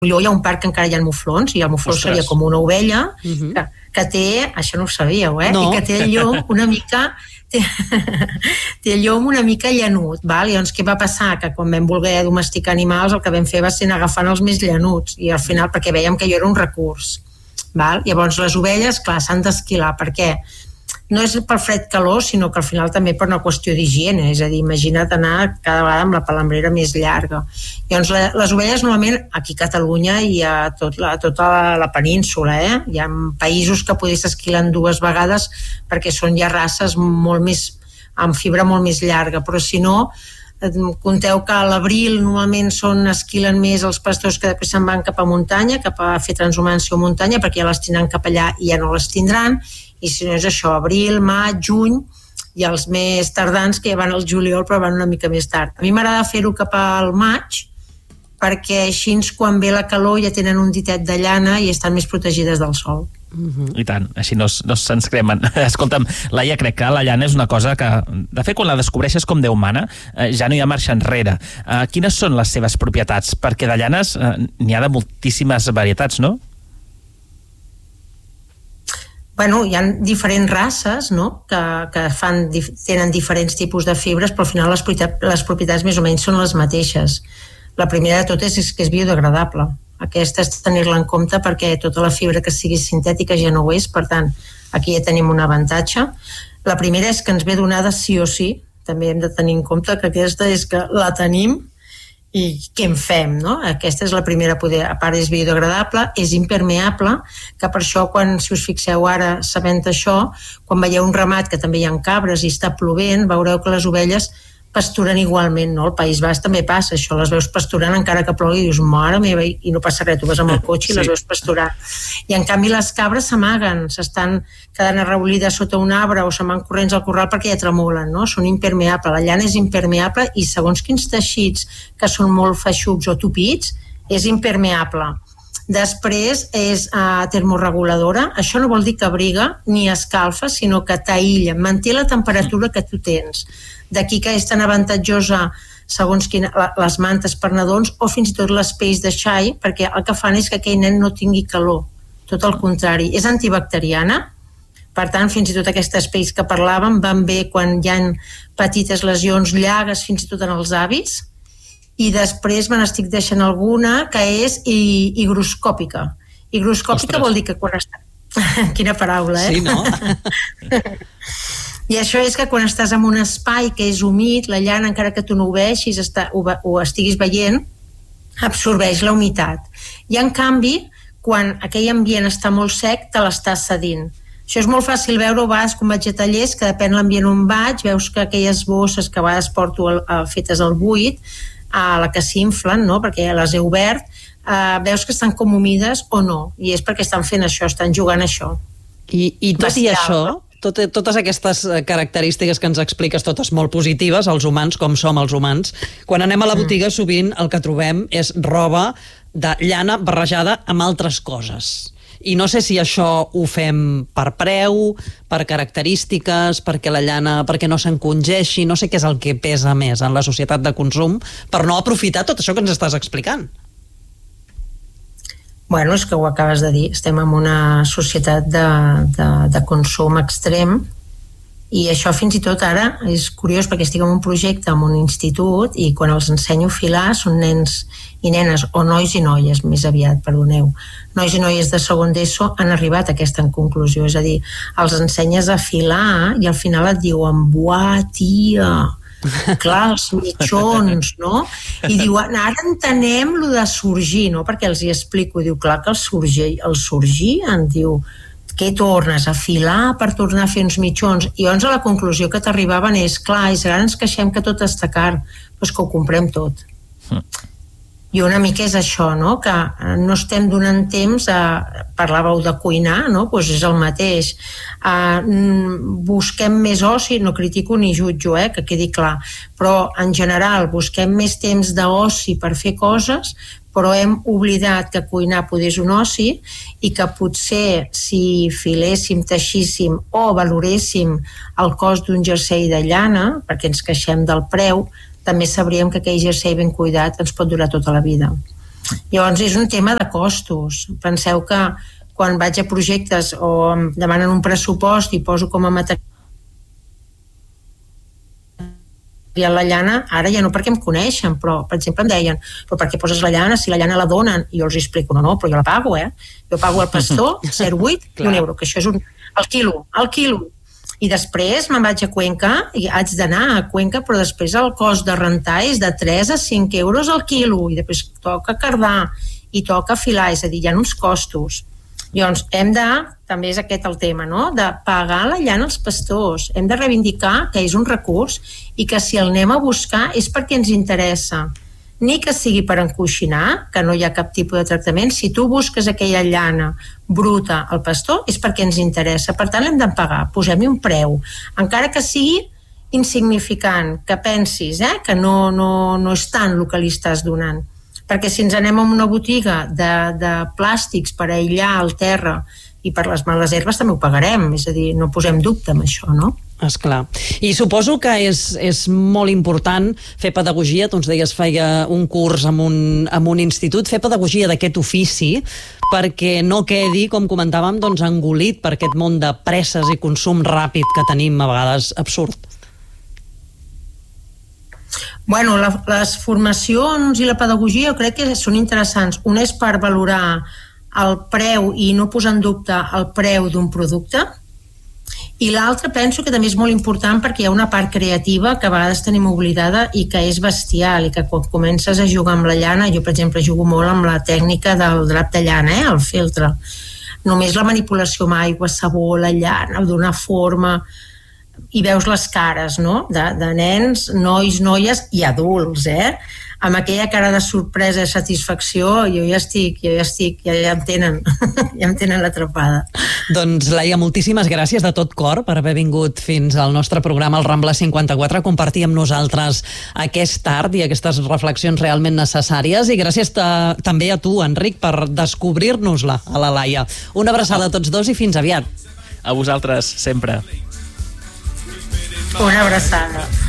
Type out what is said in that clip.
hi ha un parc que encara hi ha muflons, i el mufló seria com una ovella que té, això no ho sabíeu, i que té el llom una mica té el llom una mica llanut, val? I llavors què va passar? Que quan vam voler domesticar animals el que vam fer va ser anar agafant els més llanuts, i al final, perquè vèiem que allò era un recurs, val? Llavors les ovelles, clar, s'han d'esquilar, perquè no és per fred calor, sinó que al final també per una qüestió d'higiene, és a dir, imagina't anar cada vegada amb la palambrera més llarga. Llavors, les ovelles normalment aquí a Catalunya i a tota la península, hi ha països que potser s'esquilen 2 vegades perquè són ja races molt més, amb fibra molt més llarga, però si no, compteu que a l'abril normalment esquilen més els pastors que després se'n van cap a muntanya, cap a fer transhumància o muntanya, perquè ja les tindran cap allà i ja no les tindran, i si no és això, abril, maig, juny, i els més tardans que ja van al juliol però van una mica més tard. A mi m'agrada fer-ho cap al maig, perquè així quan ve la calor ja tenen un ditet de llana i estan més protegides del sol. I tant, així no se'ns cremen. Escolta'm, Laia, crec que la llana és una cosa que, de fet, quan la descobreixes com Déu mana, ja no hi ha marxa enrere. Quines són les seves propietats? Perquè de llanes n'hi ha de moltíssimes varietats, no? Bueno, hi ha diferents races, no?, que tenen diferents tipus de fibres, però al final les propietats més o menys són les mateixes. La primera de totes és que és biodegradable. Aquesta és tenir-la en compte perquè tota la fibra que sigui sintètica ja no ho és, per tant, aquí ja tenim un avantatge. La primera és que ens ve donada sí o sí, també hem de tenir en compte que aquesta és que la tenim i què en fem, no? Aquesta és la primera, a part és biodegradable, és impermeable, que per això si us fixeu ara sabent això, quan veieu un ramat que també hi ha cabres i està plovent, veureu que les ovelles pasturen igualment, no? Al País Basc també passa això, les veus pasturant encara que plogui i dius, mare meva, i no passa res, tu vas amb el cotxe i les veus pasturar. I en canvi les cabres s'amaguen, s'estan quedant arraulides sota un arbre o se'n van corrents al corral perquè ja tremolen, no? Són impermeables, la llana és impermeable i segons quins teixits que són molt feixucs o tupits, és impermeable. Després és termorreguladora, això no vol dir que abriga ni escalfa, sinó que t'aïlla, manté la temperatura que tu tens. D'aquí que és tan avantatjosa segons les mantes per nadons o fins i tot les pells de xai, perquè el que fan és que aquell nen no tingui calor, tot el contrari. És antibacteriana, per tant, fins i tot aquestes pells que parlàvem van bé quan hi ha petites lesions, llagues, fins i tot en els avis. I després me n'estic deixant alguna que és higroscòpica. Higroscòpica vol dir que quan està... Quina paraula, Sí, no? I això és que quan estàs en un espai que és humit, la llana, encara que tu no ho veixis o estiguis veient, absorbeix la humitat. I en canvi, quan aquell ambient està molt sec, te l'estàs cedint. Això és molt fàcil veure, a vegades quan vaig a tallers, que depèn l'ambient on vaig, veus que aquelles bosses que a vegades porto fetes al buit, a la que s'inflen, no?, perquè les he obert, veus que estan com humides o no, i és perquè estan fent això, estan jugant això. I tot i això, totes aquestes característiques que ens expliques, totes molt positives, els humans com som els humans, quan anem a la botiga sovint el que trobem és roba de llana barrejada amb altres coses. I no sé si això ho fem per preu, per característiques, perquè la llana, perquè no s'encongeixi, no sé què és el que pesa més en la societat de consum, per no aprofitar tot això que ens estàs explicant. Bueno, és que ho acabes de dir, estem en una societat de consum extrem i això fins i tot ara és curiós perquè estic en un projecte en un institut i quan els ensenyo a filar són nens i nenes, o nois i noies més aviat, perdoneu, nois i noies de segon d'ESO han arribat a aquesta conclusió, és a dir, els ensenyes a filar i al final et diuen, buah, tia, clar, els mitjons, no? I diu, ara entenem lo de sorgir, no? Perquè els hi explico, diu, clar que el sorgir, em diu, què tornes a filar per tornar a fer uns mitjons? I llavors a la conclusió que t'arribaven és, clar, és ara ens queixem que tot està car, doncs que ho comprem tot. I una mica és això, no?, que no estem donant temps parlàveu de cuinar, no?, doncs és el mateix. Busquem més oci, no critico ni jutjo, que quedi clar, però en general busquem més temps d'oci per fer coses, però hem oblidat que cuinar poder és un oci i que potser si filéssim, teixíssim o valoréssim el cost d'un jersei de llana, perquè ens queixem del preu, també sabríem que aquell jersei ben cuidat ens pot durar tota la vida. Llavors és un tema de costos. Penseu que quan vaig a projectes o em demanen un pressupost i poso com a material la llana, ara ja no perquè em coneixen, però per exemple em deien, però per què poses la llana si la llana la donen? I jo els explico, no, però jo la pago, jo pago al pastor 0,8 i €1, que això és el quilo. I després me'n vaig a Cuenca i haig d'anar a Cuenca, però després el cost de rentar és de 3 a 5 euros al quilo, i després toca cardar i toca filar, és a dir, hi ha uns costos. Llavors, també és aquest el tema, no?, de pagar la llana als pastors. Hem de reivindicar que és un recurs i que si el anem a buscar és perquè ens interessa. Ni que sigui per encoixinar, que no hi ha cap tipus de tractament. Si tu busques aquella llana bruta al pastor és perquè ens interessa. Per tant, l'hem de pagar. Posem-hi un preu. Encara que sigui insignificant, que pensis que no és tant el que li estàs donant. Perquè si ens anem a una botiga de plàstics per aïllar el terra i per les males herbes també ho pagarem, és a dir, no posem dubte amb això, no? Esclar. I suposo que és molt important fer pedagogia, tu ens deies feia un curs en un institut, fer pedagogia d'aquest ofici perquè no quedi, com comentàvem, doncs engolit per aquest món de presses i consum ràpid que tenim a vegades absurd. Bueno, les formacions i la pedagogia jo crec que són interessants. Una és per valorar el preu i no posar en dubte el preu d'un producte, i l'altra penso que també és molt important perquè hi ha una part creativa que a vegades tenim oblidada i que és bestial, i que quan comences a jugar amb la llana, jo per exemple jugo molt amb la tècnica del drap de llana, el feltre, només la manipulació amb aigua, sabó, la llana, donar forma, i veus les cares, no?, de nens, nois, noies i adults, amb aquella cara de sorpresa i satisfacció. Jo ja em tenen ja em tenen l'atrapada. Doncs Laia, moltíssimes gràcies de tot cor per haver vingut fins al nostre programa El Rambla 54 a compartir amb nosaltres aquest art i aquestes reflexions realment necessàries, i gràcies també a tu, Enric, per descobrir-nos-la a la Laia. Una abraçada a tots dos i fins aviat. A vosaltres, sempre. Una abraçada.